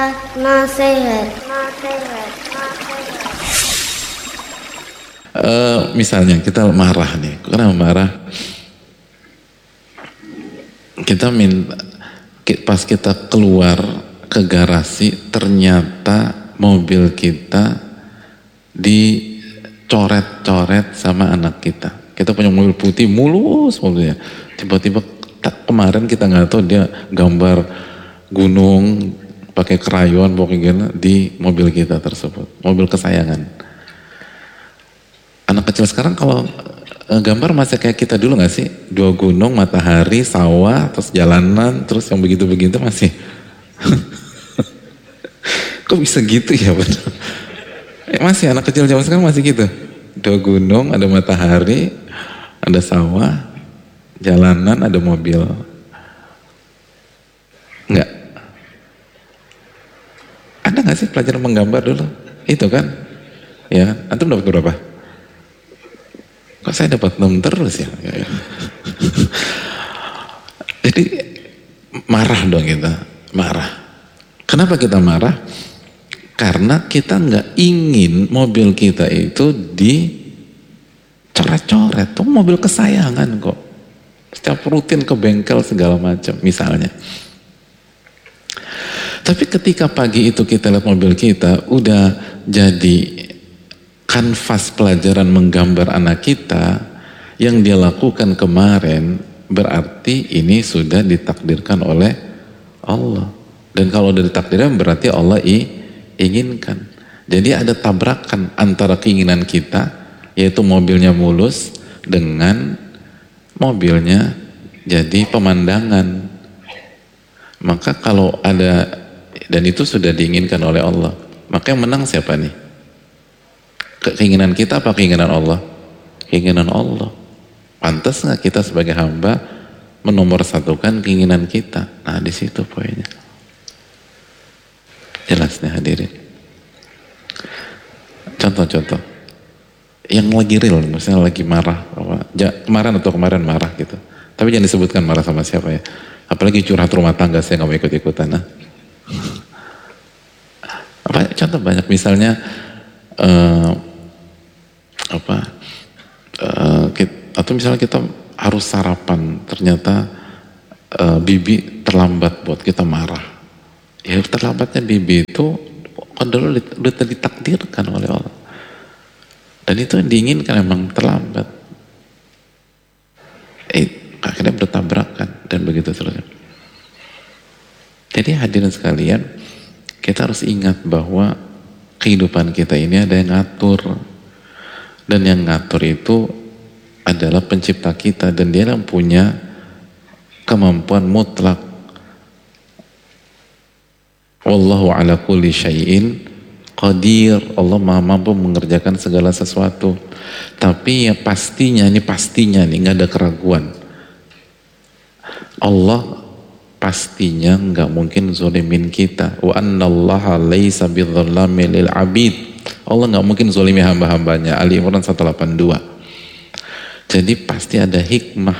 Nasihat. Misalnya kita marah nih, kenapa marah? Kita minta, pas kita keluar ke garasi, ternyata mobil kita dicoret-coret sama anak kita. Kita punya mobil putih mulus mobilnya. Tiba-tiba kemarin kita nggak tahu dia gambar gunung pakai krayon pokoknya di mobil kita tersebut, mobil kesayangan. Anak kecil sekarang kalau gambar masih kayak kita dulu gak sih? Dua gunung, matahari, sawah, terus jalanan, terus yang begitu-begitu masih. Kok bisa gitu ya bener? Masih anak kecil zaman sekarang masih gitu. Dua gunung, ada matahari, ada sawah, jalanan, ada mobil. Enggak. Ada gak sih pelajaran menggambar dulu? Itu kan? Ya, antum dapat berapa? Kok saya dapat 6 terus ya? Jadi marah dong kita, marah. Kenapa kita marah? Karena kita nggak ingin mobil kita itu dicoret-coret. Itu mobil kesayangan kok. Setiap rutin ke bengkel segala macam misalnya. Tapi ketika pagi itu kita lihat mobil kita udah jadi kanvas pelajaran menggambar anak kita, yang dia lakukan kemarin berarti ini sudah ditakdirkan oleh Allah. Dan kalau udah ditakdirkan berarti Allah inginkan. Jadi ada tabrakan antara keinginan kita, yaitu mobilnya mulus, dengan mobilnya jadi pemandangan. Maka kalau ada, dan itu sudah diinginkan oleh Allah, maka yang menang siapa nih? Keinginan kita apa keinginan Allah? Keinginan Allah. Pantas nggak kita sebagai hamba menomorsatukan keinginan kita? Nah di situ poinnya. Jelas nih hadirin. Contoh-contoh yang lagi real, misalnya lagi marah, kemarin marah gitu. Tapi jangan disebutkan marah sama siapa ya. Apalagi curhat rumah tangga, saya nggak mau ikut-ikutan. Nah. Contoh banyak, misalnya atau misalnya kita harus sarapan, ternyata bibi terlambat buat kita marah. Ya terlambatnya bibi itu udah ditakdirkan oleh Allah, dan itu yang diinginkan memang terlambat. Akhirnya bertabrakan dan begitu terus. Jadi hadirin sekalian, kita harus ingat bahwa kehidupan kita ini ada yang ngatur. Dan yang ngatur itu adalah pencipta kita, dan dia yang punya kemampuan mutlak. Wallahu ala kulli syai'in qadir. Allah maha mampu mengerjakan segala sesuatu. Tapi ya pastinya nih, nggak ada keraguan. Allah pastinya nggak mungkin zolimin kita. Wa annallaha laisa bidzallami lil abid. Allah nggak mungkin zolimi hamba-hambanya. Ali Imran 182. Jadi pasti ada hikmah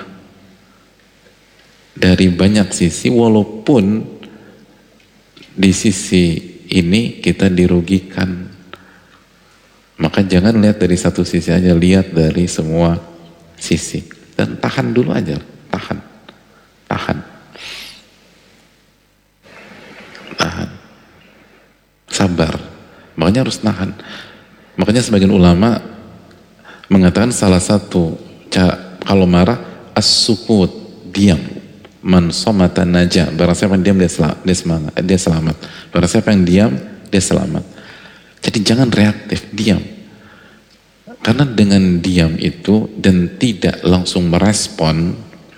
dari banyak sisi, walaupun di sisi ini kita dirugikan. Maka jangan lihat dari satu sisi aja, lihat dari semua sisi. Dan tahan dulu aja, tahan. Sabar. Makanya harus nahan. Makanya sebagian ulama mengatakan salah satu kalau marah as-sukut, diam. Man somata najah. Barang siapa yang diam dia selamat. Barang siapa yang diam dia selamat. Jadi jangan reaktif, diam. Karena dengan diam itu dan tidak langsung merespon,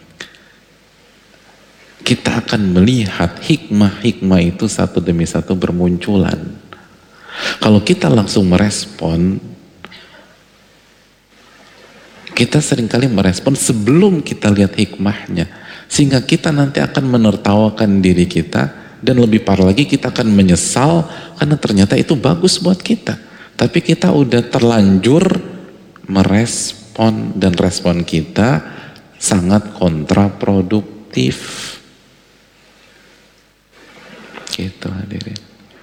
kita akan melihat hikmah-hikmah itu satu demi satu bermunculan. Kalau kita langsung merespon, kita seringkali merespon sebelum kita lihat hikmahnya, sehingga kita nanti akan menertawakan diri kita, dan lebih parah lagi kita akan menyesal karena ternyata itu bagus buat kita, tapi kita udah terlanjur merespon, dan respon kita sangat kontraproduktif. Gitu hadirin.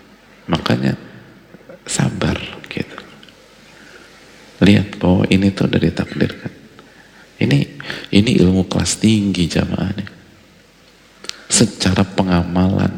ini tuh udah ditakdirkan. Ini ilmu kelas tinggi jamaah nih. Secara pengamalan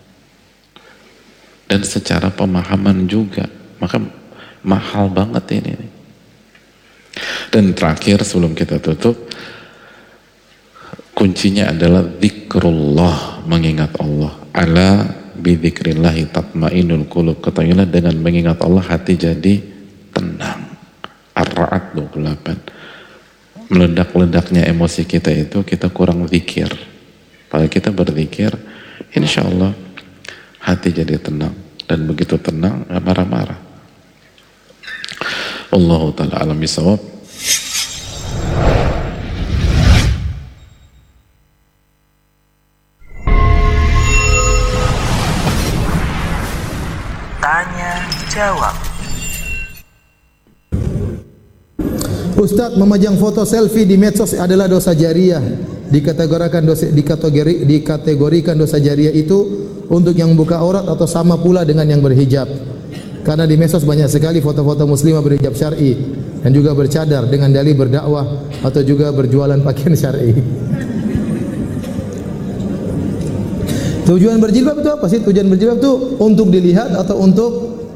dan secara pemahaman juga, maka mahal banget ini. Dan terakhir sebelum kita tutup, kuncinya adalah zikrullah, mengingat Allah. Ala bidzikrillahi tatmainnul qulub. Ketahuilah dengan mengingat Allah hati jadi tenang. Ar-Ra'd 28. Meledak-ledaknya emosi kita itu kita kurang zikir. Kalau kita berzikir, insya Allah hati jadi tenang, dan begitu tenang gak marah-marah. Allahu ta'ala alam bisawab. Tanya jawab. Ustadz, memajang foto selfie di medsos adalah dosa jariah. Dikategorikan dosa jariah itu untuk yang buka aurat atau sama pula dengan yang berhijab. Karena di medsos banyak sekali foto-foto muslimah berhijab syar'i dan juga bercadar dengan dalih berdakwah atau juga berjualan pakaian syar'i. Tujuan berjilbab itu apa sih? Tujuan berjilbab itu untuk dilihat atau untuk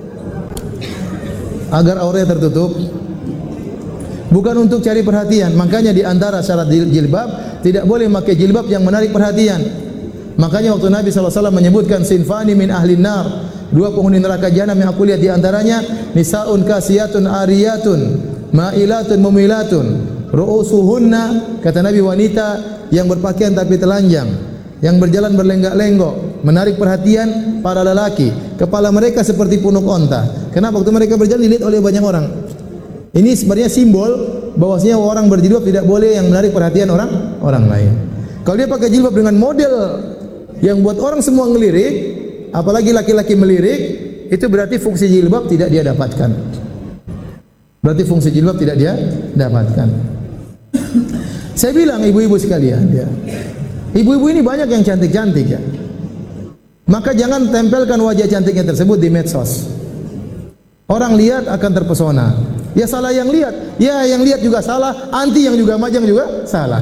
agar auratnya tertutup? Bukan untuk cari perhatian. Makanya di antara syarat jilbab, tidak boleh memakai jilbab yang menarik perhatian. Makanya waktu Nabi SAW menyebutkan sinfani min ahlin nar, dua penghuni neraka jahanam yang aku lihat di antaranya nisaun kasiyatun ariyatun ma'ilatun mumilatun ru'usuhunna, kata Nabi, wanita yang berpakaian tapi telanjang, yang berjalan berlenggak-lenggok, menarik perhatian para lelaki. Kepala mereka seperti punuk onta. Kenapa? Waktu mereka berjalan dilihat oleh banyak orang. Ini sebenarnya simbol bahwasanya orang berjilbab tidak boleh yang menarik perhatian orang lain. Kalau dia pakai jilbab dengan model yang buat orang semua ngelirik, apalagi laki-laki melirik, itu berarti fungsi jilbab tidak dia dapatkan. Berarti fungsi jilbab tidak dia dapatkan. Saya bilang ibu-ibu sekalian, ya. Ibu-ibu ini banyak yang cantik-cantik, ya. Maka jangan tempelkan wajah cantiknya tersebut di medsos. Orang lihat akan terpesona. Ya salah yang lihat, ya yang lihat juga salah, anti yang juga majang juga salah.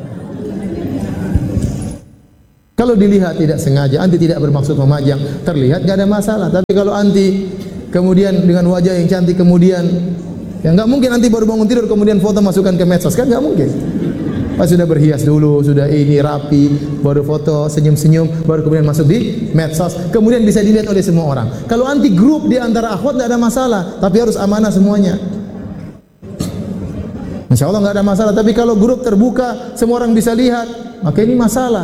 Kalau dilihat tidak sengaja, anti tidak bermaksud memajang, terlihat gak ada masalah. Tapi kalau anti kemudian dengan wajah yang cantik kemudian, ya nggak mungkin anti baru bangun tidur kemudian foto masukkan ke medsos, kan nggak mungkin. Pas sudah berhias dulu, sudah ini rapi, baru foto senyum-senyum, baru kemudian masuk di medsos, kemudian bisa dilihat oleh semua orang. Kalau anti grup di antara akhwat tidak ada masalah, tapi harus amanah semuanya. Insya Allah nggak ada masalah. Tapi kalau grup terbuka, semua orang bisa lihat, maka ini masalah.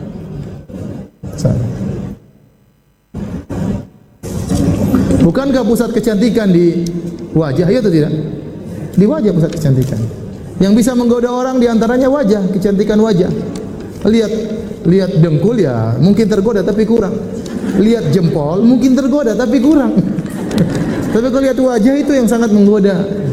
Bukankah pusat kecantikan di wajah, ya atau tidak? Di wajah pusat kecantikan. Yang bisa menggoda orang diantaranya wajah, kecantikan wajah. Lihat dengkul ya mungkin tergoda tapi kurang. Lihat jempol mungkin tergoda tapi kurang. Tapi kalau lihat wajah itu yang sangat menggoda.